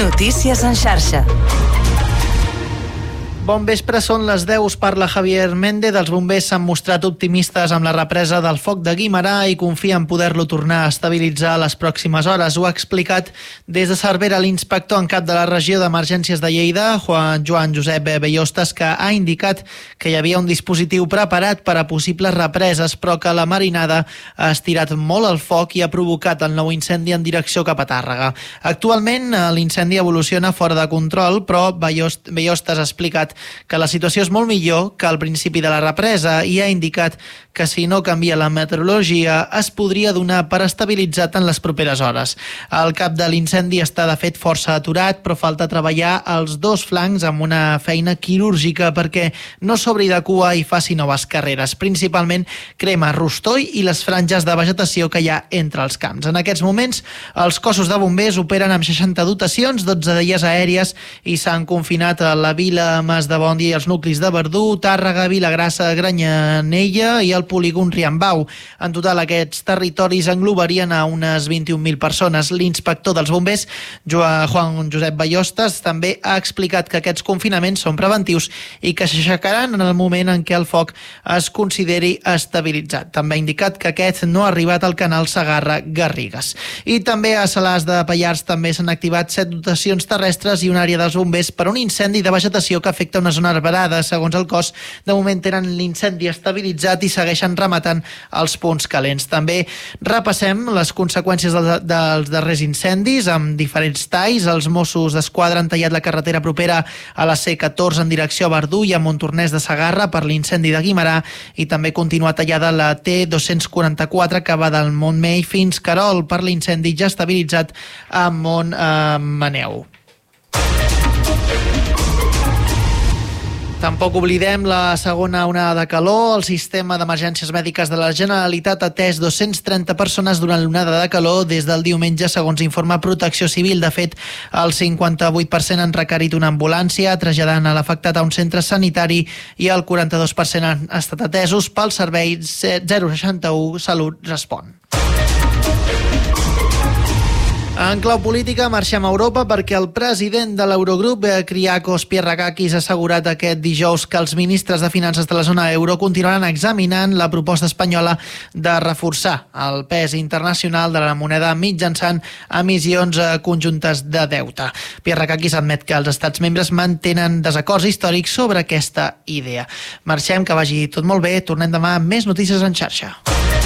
Notícies en xarxa. Bon vespre, són les 10, us parla Javier Méndez. Els bombers s'han mostrat optimistes amb la represa del foc de Guimerà i confien poder-lo tornar a estabilitzar les pròximes hores. Ho ha explicat des de Cervera l'inspector en cap de la regió d'emergències de Lleida, Joan Josep Bellostes, que ha indicat que hi havia un dispositiu preparat per a possibles represes, però que la marinada ha estirat molt el foc i ha provocat el nou incendi en direcció cap a Tàrrega. Actualment l'incendi evoluciona fora de control, però Bellostes ha explicat que la situació és molt millor que al principi de la represa i ha indicat que si no canvia la meteorologia es podria donar per estabilitzat en les properes hores. El cap de l'incendi està de fet força aturat, però falta treballar els dos flancs amb una feina quirúrgica perquè no s'obri de cua i faci noves carreres. Principalment crema rostoll i les franges de vegetació que hi ha entre els camps. En aquests moments els cossos de bombers operen amb 60 dotacions, 12 d'elles aèries, i s'han confinat a la Vila Mas de Bòndia i els nuclis de Verdú, Tàrrega, Vilagrassa, Granyanella i el polígon Riambau. En total, aquests territoris englobarien a unes 21.000 persones. L'inspector dels bombers, Joan Josep Bellostes, també ha explicat que aquests confinaments són preventius i que s'aixecaran en el moment en què el foc es consideri estabilitzat. També ha indicat que aquest no ha arribat al canal Segarra-Garrigues. I també a Salàs de Pallars també s'han activat 7 dotacions terrestres i una àrea dels bombers per un incendi de vegetació que afecta una zona arbrada. Segons el cos, de moment tenen l'incendi estabilitzat i segueixen rematant els punts calents. També repassem les conseqüències dels darrers incendis amb diferents talls. Els Mossos d'Esquadra han tallat la carretera propera a la C14 en direcció a Verdú i a Montornès de Segarra per l'incendi de Guimerà, i també continua tallada la T244 que va del Montmell fins Querol per l'incendi ja estabilitzat a Montmaneu. Tampoc oblidem la segona onada de calor. El sistema d'emergències mèdiques de la Generalitat ha atès 230 persones durant l'onada de calor des del diumenge, segons informa Protecció Civil. De fet, el 58% han requerit una ambulància, traslladant a l'afectat a un centre sanitari, i el 42% han estat atesos pel servei 061 Salut Respon. En clau política, marxem a Europa perquè el president de l'Eurogrup, Kyriakos Pierrakakis, ha assegurat aquest dijous que els ministres de finances de la zona euro continuaran examinant la proposta espanyola de reforçar el pes internacional de la moneda mitjançant emissions conjuntes de deute. Pierrakakis admet que els estats membres mantenen desacords històrics sobre aquesta idea. Marxem, que vagi tot molt bé. Tornem demà amb més notícies en xarxa.